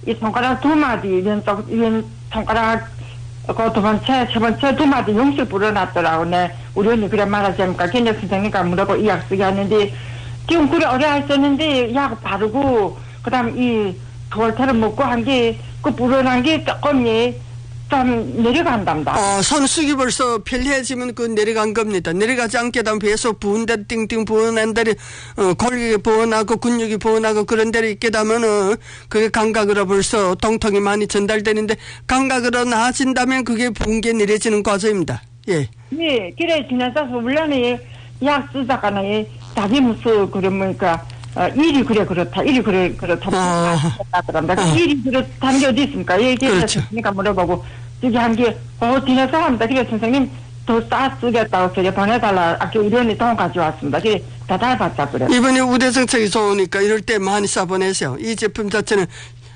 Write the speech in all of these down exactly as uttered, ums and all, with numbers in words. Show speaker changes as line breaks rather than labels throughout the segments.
이 손가락 두 마디, 왼쪽, 왼 손가락, 그 두 번째, 세 번째 두 마디 용실 불어놨더라고. 네. 우리 언니 그래 말하자니까, 걔네 선생님과 물어보고 이 약 쓰게 하는데, 지금 그래 어려 했었는데, 약 바르고, 그 다음 이 돌테를 먹고 한 게, 그 불어난 게 조금, 예, 좀 내려간답니다.
어, 손수기 벌써 편리해지면 그 내려간 겁니다. 내려가지 않게 되면 배에서 부은 데로 띵띵 부어난 데로, 어, 골격이 부어나고 근육이 부어나고 그런 데로 있게 되면은 그게 감각으로 벌써 통통이 많이 전달되는데 감각으로 나아진다면 그게 부은 게 내려지는 과정입니다. 예.
예, 그래, 지나서 물론에 약 쓰다가는 자기 무슨, 그러니까, 어, 일이 그래, 그렇다. 일이 그래, 그렇다.
아.
그런다. 어. 일이 그렇다는 게 어디 있습니까? 얘기해서
그렇죠.
그러니까 물어보고, 저기 한 게, 어, 지나서 합니다. 그래, 선생님, 더 싸 쓰겠다고 그래, 보내달라. 아까 우리 언니 돈 가져왔습니다. 그래, 다 달받자, 그래.
이번에 우대정책이 좋으니까 이럴 때 많이 싸보내세요. 이 제품 자체는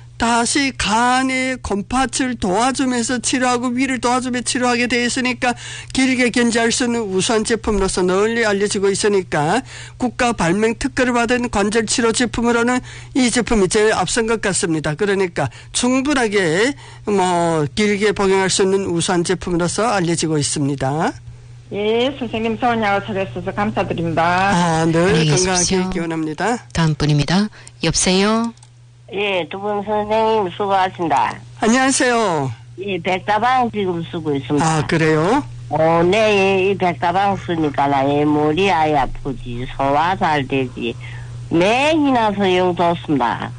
다시 간의 곰팥을 도와주면서 치료하고 위를 도와주며 치료하게 되어 있으니까 길게 견제할 수 있는 우수한 제품으로서 널리 알려지고 있으니까 국가 발명 특허를 받은 관절 치료 제품으로는 이 제품이 제일 앞선 것 같습니다. 그러니까 충분하게 뭐 길게 복용할 수 있는 우수한 제품으로서 알려지고 있습니다.
예, 선생님 소원야가 잘해주셔서 감사드립니다.
아, 늘
안녕히
건강하게
계십시오.
기원합니다.
다음 분입니다. 여보세요?
예, 두 분 선생님 수고하신다.
안녕하세요.
이 백다방 지금 쓰고 있습니다.
아, 그래요?
어, 네, 이 백다방 쓰니까 나 이 머리 아예 아프지, 소화 잘 되지. 매일이나 소용 좋습니다.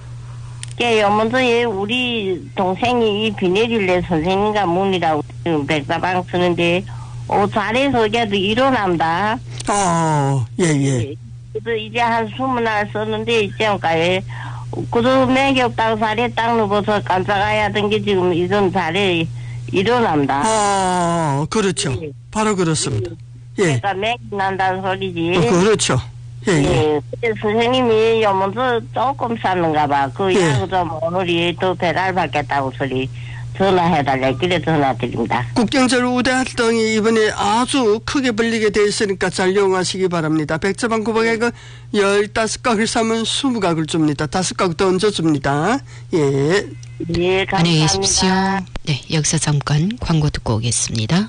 게 먼저 우리 동생이 이 비내릴래 선생님과 문이라고 지금 백다방 쓰는데, 어, 잘해서 걔도 일어난다.
어, 예, 예.
그래서 이제 한 스무 날 썼는데, 이제까지 그도 매겨 땅 살에 땅 누워서 깜짝아야 하던 게 지금 이런 자리에 일어난다.
아, 그렇죠.
예.
바로 그렇습니다. 예.
그러니까 매기 난다는 소리지.
어, 그렇죠. 예, 예.
예. 그때 선생님이 요먼저 조금 쌌는가 봐. 그
예.
약 좀 오늘이 또 배달 받겠다고 소리 전화해달래. 그래 전화드립니다.
국경절 우대 활동이 이번에 아주 크게 벌리게 돼 있으니까 잘 이용하시기 바랍니다. 백자방 구박액은 열다섯 각을 사면 스무 각을 줍니다. 다섯 각 더 얹어줍니다. 예.
예, 감사합니다.
안녕히 계십시오. 네, 여기서 잠깐 광고 듣고 오겠습니다.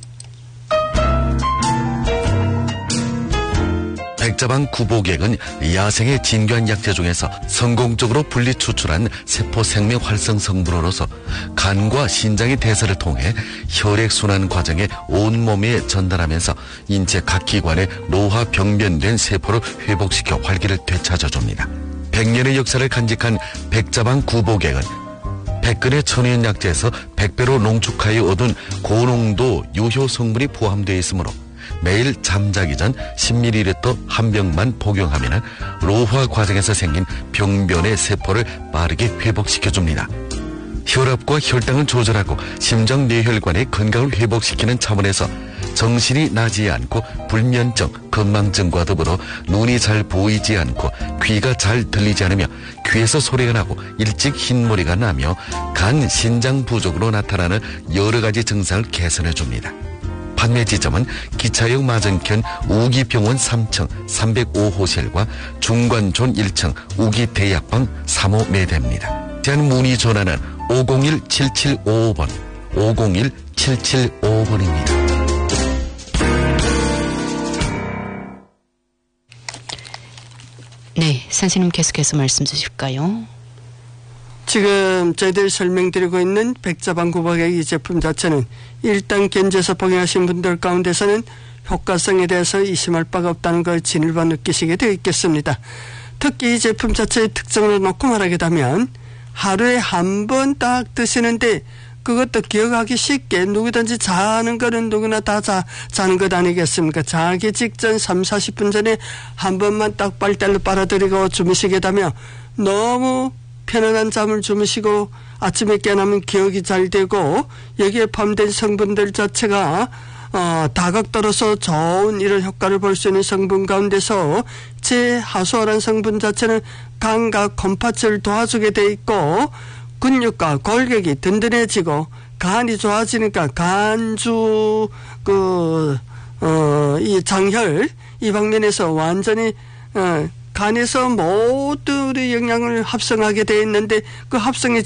백자방 구복액은 야생의 진귀한 약재 중에서 성공적으로 분리 추출한 세포 생명 활성 성분으로서 간과 신장의 대사를 통해 혈액순환 과정에 온몸에 전달하면서 인체 각 기관에 노화 병변된 세포를 회복시켜 활기를 되찾아줍니다. 백 년의 역사를 간직한 백자방 구복액은 백근의 천연 약재에서 백 배로 농축하여 얻은 고농도 유효 성분이 포함되어 있으므로 매일 잠자기 전 십 밀리리터 한 병만 복용하면 노화 과정에서 생긴 병변의 세포를 빠르게 회복시켜줍니다. 혈압과 혈당을 조절하고 심장 뇌혈관의 건강을 회복시키는 차원에서 정신이 나지 않고 불면증, 건망증과 더불어 눈이 잘 보이지 않고 귀가 잘 들리지 않으며 귀에서 소리가 나고 일찍 흰머리가 나며 간, 신장 부족으로 나타나는 여러 가지 증상을 개선해줍니다. 판매 지점은 기차역 맞은편 우기병원 삼 층 삼백오 호실과 중관촌 일 층 우기대약방 삼 호 매대입니다. 제한 문의 전화는 오공일 칠칠오오 번 오공일 칠칠오오 번입니다.
네, 선생님 계속해서 말씀 주실까요?
지금 저희들 설명드리고 있는 백자방 구박액 이 제품 자체는 일단 견제서 복용하신 분들 가운데서는 효과성에 대해서 의심할 바가 없다는 걸 진일보 느끼시게 되어 있겠습니다. 특히 이 제품 자체의 특징을 놓고 말하게 되면 하루에 한 번 딱 드시는데 그것도 기억하기 쉽게 누구든지 자는 거는 누구나 다 자, 자는 것 아니겠습니까? 자기 직전 삼, 사십 분 전에 한 번만 딱 빨대로 빨아들이고 주무시게 되면 너무 편안한 잠을 주무시고 아침에 깨어나면 기억이 잘 되고 여기에 포함된 성분들 자체가 어, 다각도로서 좋은 이런 효과를 볼 수 있는 성분 가운데서 제하수아라는 성분 자체는 간과 곰팥을 도와주게 돼 있고 근육과 골격이 든든해지고 간이 좋아지니까 간주 그 어, 이 장혈 이 방면에서 완전히 어, 간에서 모두의 영양을 합성하게 돼 있는데 그 합성의